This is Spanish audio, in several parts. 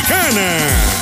Tropicana.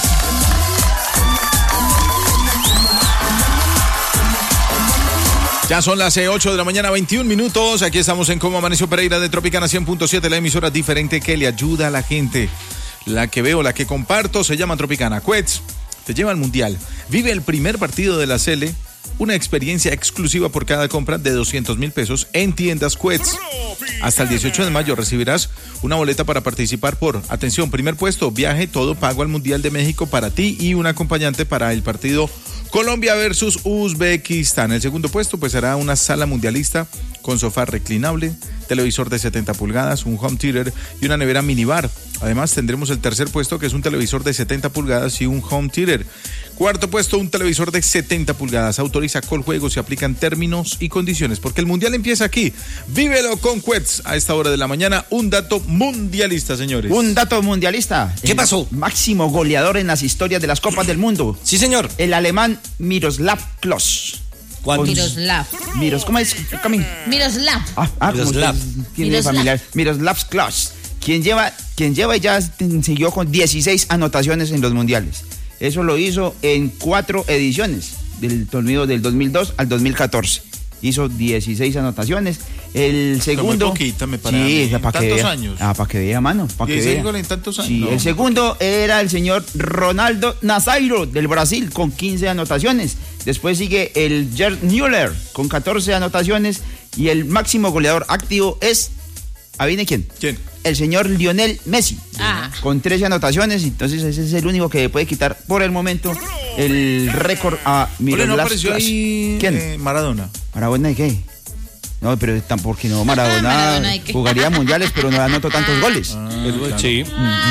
Ya son las 8 de la mañana, 21 minutos. Aquí estamos en Cómo Amaneció Pereira de Tropicana 100.7, la emisora diferente que le ayuda a la gente. La que veo, la que comparto, se llama Tropicana. Quets te lleva al Mundial. Vive el primer partido de la Sele. Una experiencia exclusiva por cada compra de 200,000 pesos en tiendas Quets. Hasta el 18 de mayo recibirás una boleta para participar por, atención, primer puesto, viaje todo pago al Mundial de México para ti y un acompañante para el partido Colombia versus Uzbekistán. El segundo puesto pues será una sala mundialista con sofá reclinable, televisor de 70 pulgadas, un home theater y una nevera minibar. Además tendremos el tercer puesto que es un televisor de 70 pulgadas y un home theater. Cuarto puesto, un televisor de 70 pulgadas. Autoriza Coljuegos, se aplican términos y condiciones porque el Mundial empieza aquí. Vívelo con Quets a esta hora de la mañana. Un dato mundialista, señores. Un dato mundialista. ¿Qué pasó? Máximo goleador en las historias de las Copas del Mundo. Sí, señor. El alemán Miroslav Klose. Miroslav. ¿Cómo es? Miroslav. Miroslav. Tiene familiar. Miroslav Klose. Quien lleva y ya siguió con 16 anotaciones en los mundiales. Eso lo hizo en 4 ediciones, del torneo del 2002 al 2014. Hizo 16 anotaciones. El segundo. Muy poquita, me parece. Sí, para que vea. Años. Para que vea, mano. Para que vea. En tantos años. Sí, no. El segundo era el señor Ronaldo Nazário del Brasil con 15 anotaciones. Después sigue el Gerd Müller con 14 anotaciones. Y el máximo goleador activo es. ¿Adivine quién? ¿Quién? El señor Lionel Messi, con 13 anotaciones, entonces ese es el único que puede quitar por el momento el récord a Miroslav. ¿No apareció ahí ¿quién? Maradona? ¿Maradona de qué? No, pero tampoco no, Maradona jugaría mundiales, pero no anotó tantos goles. Claro. Sí.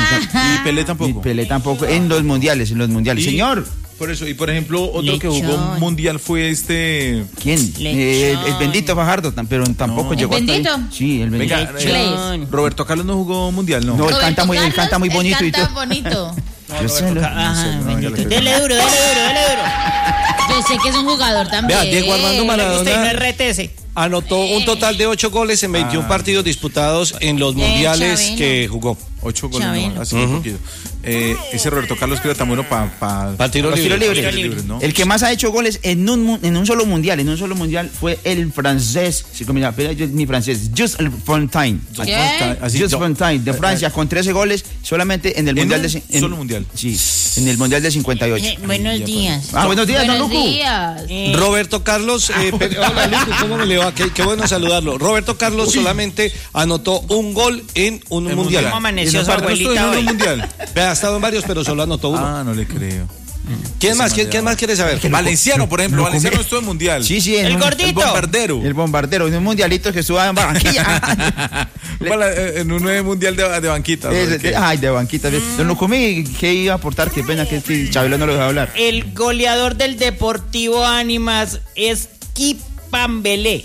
Y Pelé tampoco. Y Pelé tampoco, en los mundiales. Y, señor. Por eso, y por ejemplo, otro que jugó mundial fue ¿Quién? El Bendito Fajardo, pero tampoco llegó ¿El Bendito? hasta ahí. Sí, el Bendito. Venga, Roberto Carlos no jugó mundial, ¿no? No, él canta muy bonito y todo. bonito. Dele duro. Yo sé que es un jugador también. Vea, Diego Armando Maradona RTS. anotó un total de 8 goles en 21 partidos disputados en los mundiales Chabelo. que jugó. 8 goles, no, así un poquito. Ese Roberto Carlos que era tan bueno para tiro libre. ¿no? El que más ha hecho goles en un solo mundial fue el francés, mi francés, Just Fontaine. Just Fontaine de Francia con 13 goles solamente en el mundial de solo mundial. Sí, en el mundial de 58. Buenos días. Buenos días, don Buenos Lucu. días. Roberto Carlos, hola Lucu, ¿cómo me le va? Qué bueno saludarlo. Roberto Carlos solamente anotó un gol en un mundial. ¿Cómo amaneció su abuelita hoy? Ha estado en varios, pero solo anotó uno. Ah, no le creo. ¿Quién más quiere saber? Valenciano, por ejemplo. Valenciano estuvo en mundial. Sí, el gordito. El bombardero, en un mundialito que estuvo en Barranquilla. En un mundial de banquita. De banquita. Don Lucumí, ¿qué iba a aportar? Qué pena que Chabelo no lo dejó hablar. El goleador del Deportivo Ánimas es Pambelé.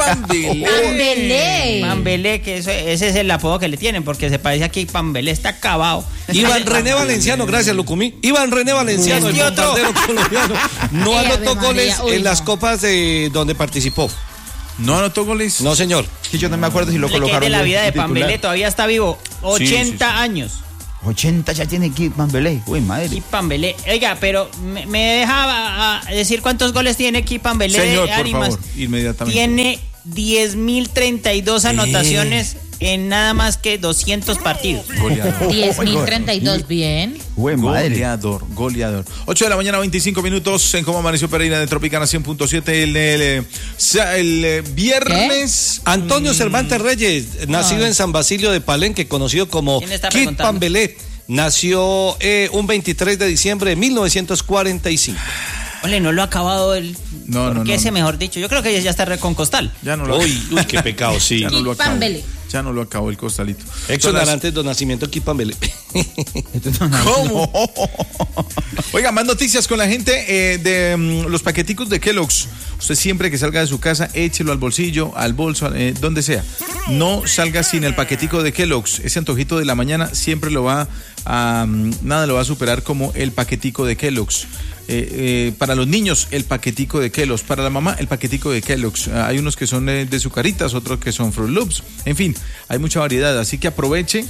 Pambelé, que ese es el apodo que le tienen, porque se parece a Pambelé, está acabado. Iván René Valenciano, gracias Lucumí. Iván René Valenciano, el bombardero colombiano, no anotó goles en las copas donde participó. ¿No anotó goles? No, señor. Sí, yo no me acuerdo si lo colocaron. De la vida de Pambelé, todavía está vivo, 80 años. 80 ya tiene Pambelé, uy, madre. Pambelé, oiga, pero me deja decir cuántos goles tiene Pambelé. Señor, de Ánimas. por favor, inmediatamente. Tiene 10.032 anotaciones en nada más que 200 partidos. Goleador. 10.032, bien. Uy, madre. Goleador. 8 de la mañana, 25 minutos en Cómo Amaneció Pereira de Tropicana 100.7. El viernes. ¿Qué? Antonio Cervantes Reyes, nacido en San Basilio de Palenque, conocido como Kid Pambelé, nació un 23 de diciembre de 1945. Ole, no lo ha acabado él. No. Ese, mejor dicho, yo creo que ya está recon-costal. Ya no lo Uy, qué pecado, sí. Ya no lo acabó el costalito. Exonerantes de nacimiento Kid Pambelé. ¿Cómo? Oiga, más noticias con la gente de los paqueticos de Kellogg's. Usted siempre que salga de su casa, échelo al bolsillo, al bolso, donde sea. No salga sin el paquetico de Kellogg's. Ese antojito de la mañana siempre nada lo va a superar como el paquetico de Kellogg's. Para los niños, el paquetico de Kellogg's. Para la mamá, el paquetico de Kellogg's. Hay unos que son de Zucaritas, otros que son Fruit Loops. En fin, hay mucha variedad. Así que aproveche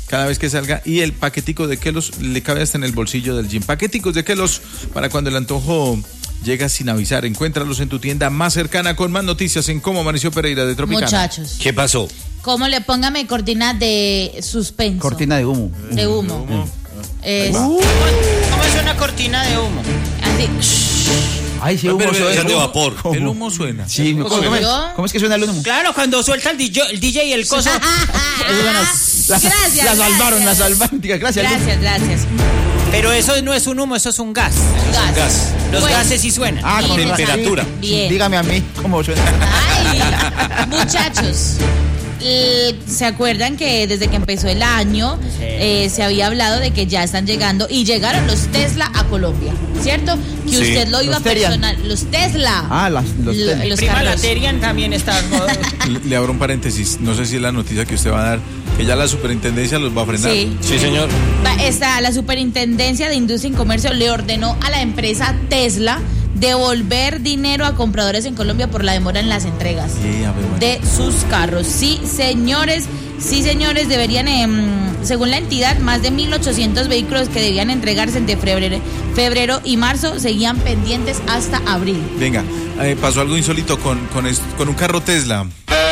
cada vez que salga, y el paquetico de Kellogg's le cabe hasta en el bolsillo del jean. Paqueticos de Kellogg's para cuando el antojo llega sin avisar. Encuéntralos en tu tienda más cercana. Con más noticias en Cómo Amaneció Pereira de Tropicana. Muchachos. ¿Qué pasó? ¿Cómo le póngame cortina de suspenso? Cortina de humo. De humo. ¿Cómo es una cortina de humo? Así. Ay, sí, humo Pero, suena. de vapor. El humo suena. Sí, ¿cómo es que suena el humo? Claro, cuando suelta el DJ y el coso. Gracias. La salvaron. Gracias. Gracias. Pero eso no es un humo, eso es un gas. Gas. Los Bueno. gases sí suenan. Con temperatura. Bien. Dígame a mí cómo suena. Ay, muchachos, ¿se acuerdan que desde que empezó el año se había hablado de que ya están llegando y llegaron los Tesla a Colombia, ¿cierto? Que Sí. usted lo iba Los Terian. personal, los Tesla. Los Tesla. Los Prima la carros. Terian también está. Le abro un paréntesis. No sé si es la noticia que usted va a dar, que ya la superintendencia los va a frenar. Sí. Sí, señor. La Superintendencia de Industria y Comercio le ordenó a la empresa Tesla devolver dinero a compradores en Colombia por la demora en las entregas Sí, a ver, bueno. de sus carros. Sí, señores, deberían, según la entidad, más de 1.800 vehículos que debían entregarse entre febrero y marzo seguían pendientes hasta abril. Venga, pasó algo insólito con un carro Tesla.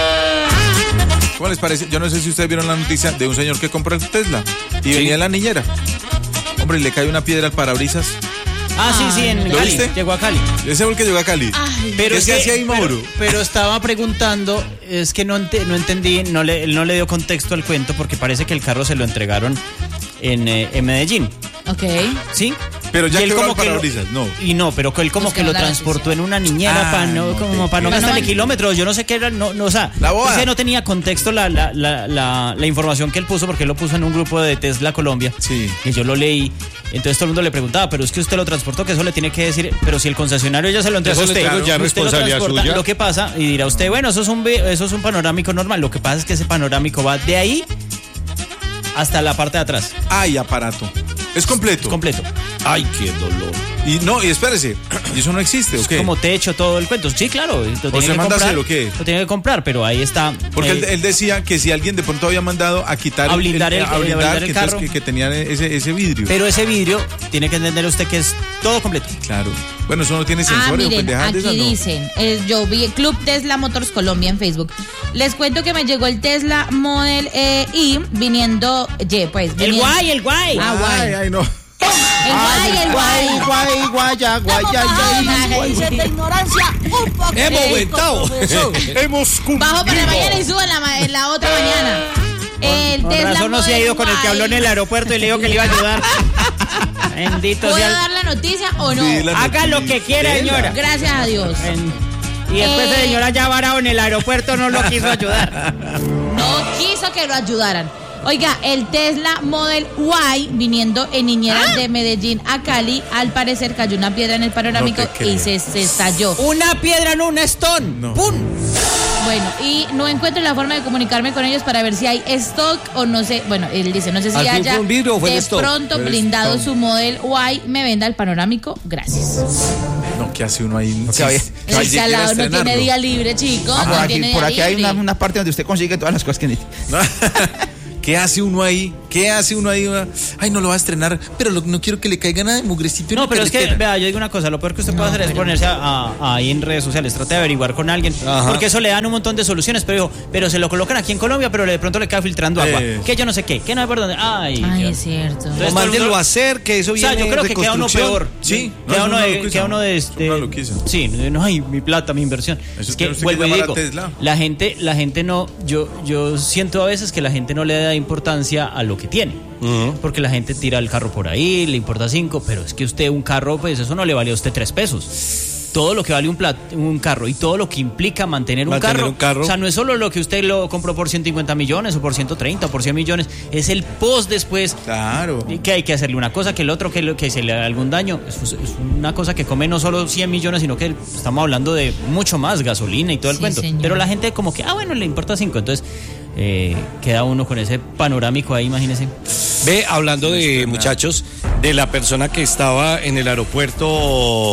¿Cómo les parece? Yo no sé si ustedes vieron la noticia de un señor que compró el Tesla y venía en la niñera. Hombre, y le cae una piedra al parabrisas. Sí, en ¿Lo Cali. viste? Llegó a Cali. Ese fue el que llegó a Cali. Ay, Pero ¿Qué es se que- hacía ahí, Mauro? Pero estaba preguntando, es que no entendí, él no le dio contexto al cuento porque parece que el carro se lo entregaron en Medellín. ok. ¿Sí? Pero ya Y él quebró como el que lo- parabrisas, no. Y no, pero él como Pues que que lo no la transportó en una niñera para no, no como te para no creo. gastarle No, kilómetros. Yo no sé qué era, o sea, La boda. ese no tenía contexto la información que él puso porque él lo puso en un grupo de Tesla Colombia. Sí. Y yo lo leí. Entonces todo el mundo le preguntaba, pero es que usted lo transportó, que eso le tiene que decir, pero si el concesionario ya se lo entregó a Eso le usted, entregó, ya usted lo responsabilidad transporta, suya. lo que pasa, y dirá usted, bueno, eso es un panorámico normal. Lo que pasa es que ese panorámico va de ahí hasta la parte de atrás. Hay aparato. Es completo. Completo. Ay, qué dolor. Y espérese, ¿y eso no existe o Es qué? como techo, todo el cuento. Sí, claro. Lo tiene se que manda a comprar, hacer o qué? Lo tiene que comprar, pero ahí está. Porque él decía que si alguien de pronto había mandado a quitar A blindar el a blindar, el que, carro. entonces que tenían ese vidrio. Pero ese vidrio tiene que entender usted que es todo completo. Claro. Bueno, eso no tiene sensores o Miren, pendejadas de aquí esas, ¿no? dicen, yo vi Club Tesla Motors Colombia en Facebook. Les cuento que me llegó el Tesla Model Y viniendo, El guay. Ah, guay. Ay, no. El guay. Guaya. De ignorancia un poco. Hemos aumentado. Hemos Bajo para mañana y subo en la otra mañana. El Con Tesla razón no se ha Model ido con el que habló en el aeropuerto y le dijo que le iba a ayudar. Bendito ¿Puedo sea. dar la noticia o no? Sí, la Haga lo que quiera, Dela. señora. Gracias a Dios. Y después la señora ya varado en el aeropuerto no lo quiso ayudar. No quiso que lo ayudaran. Oiga, el Tesla Model Y viniendo en niñeras de Medellín a Cali, al parecer cayó una piedra en el panorámico No te creo. y se estalló. Una piedra en un stone. No. ¡Pum! Bueno, y no encuentro la forma de comunicarme con ellos para ver si hay stock o no sé. Bueno, él dice, no sé si ¿Al fin haya fue un vidrio o fue de el stock? pronto Fue el blindado stock. su Model Y, me venda el panorámico. Gracias. No, ¿qué hace uno ahí? que había- El salado no tiene día libre, chicos. Por no aquí, tiene por día aquí hay libre. una parte donde usted consigue todas las cosas que necesita. ¿Qué hace uno ahí? ¿Qué hace uno ahí? Ay, no lo va a estrenar, pero no quiero que le caiga nada de mugrecito en No, la pero es que, carretera. vea, yo digo una cosa, lo peor que usted puede hacer es ponerse ahí en redes sociales, trate de averiguar con alguien, Ajá. porque eso le dan un montón de soluciones, pero se lo colocan aquí en Colombia, pero de pronto le queda filtrando agua, que yo no sé qué, que no hay por dónde, ay, Ay, qué- es cierto. Entonces, O mándenlo a hacer, que eso O sea, viene yo creo que queda uno reconstrucción. peor. Sí, no, queda es uno una de, loquiza. queda uno de Es una loquiza. Sí, no hay mi plata, mi inversión. Eso Es que tiene usted que vuelvo y llamar a digo, Tesla. la gente no, yo siento a veces que la gente no le da importancia a lo que tiene. Porque la gente tira el carro por ahí, le importa 5, pero es que usted un carro, pues eso no le vale a usted 3 pesos. Todo lo que vale un carro y todo lo que implica mantener un carro. O sea, no es solo lo que usted lo compró por 150 millones o por 130 o por 100 millones, es el post después. Claro. Y que hay que hacerle una cosa, que el otro, que se le haga algún daño. Es una cosa que come no solo 100 millones, sino que estamos hablando de mucho más, gasolina y todo el Sí, cuento. señor. Pero la gente como que, bueno, le importa 5. Entonces, queda uno con ese panorámico ahí, imagínese. Ve, hablando de muchachos, de la persona que estaba en el aeropuerto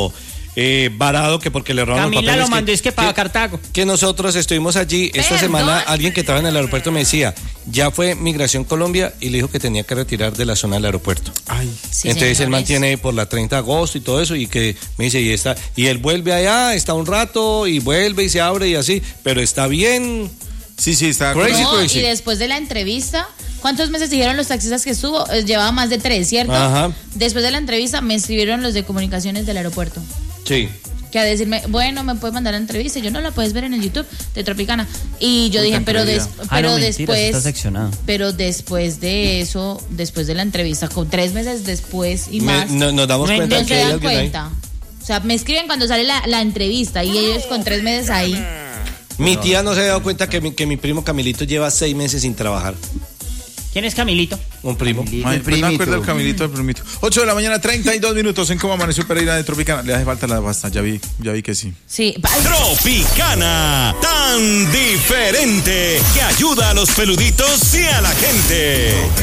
varado que porque le robaron Camila papeles. lo mandó es que para Cartago. Que nosotros estuvimos allí esta semana, alguien que estaba en el aeropuerto me decía, ya fue Migración Colombia y le dijo que tenía que retirar de la zona del aeropuerto. Ay. Sí, entonces él señores. mantiene por la 30 de agosto y todo eso y que me dice, y él vuelve allá, está un rato y vuelve y se abre y así, pero está bien. Sí, está Crazy, No, crazy. y después de la entrevista, ¿cuántos meses dijeron los taxistas que estuvo? Llevaba más de 3, ¿cierto? Ajá. Después de la entrevista me escribieron los de comunicaciones del aeropuerto. Sí. Que a decirme, bueno, me puedes mandar la entrevista. Yo no la puedes ver en el YouTube de Tropicana. Y yo dije, pero Está seccionado. pero después de eso, después de la entrevista, con 3 meses después y más, Nos damos cuenta no que se hay dan alguien ahí. cuenta. O sea, me escriben cuando sale la entrevista y ellos con 3 meses ahí. Mi tía no se había dado cuenta que mi primo Camilito lleva 6 meses sin trabajar. ¿Quién es Camilito? Un primo. Ay, pues me acuerdo del Camilito, del primito. 8 de la mañana, 32 minutos en Cómo Amaneció Pereira de Tropicana. Le hace falta la pasta, ya vi que sí. Sí. Tropicana, tan diferente, que ayuda a los peluditos y a la gente.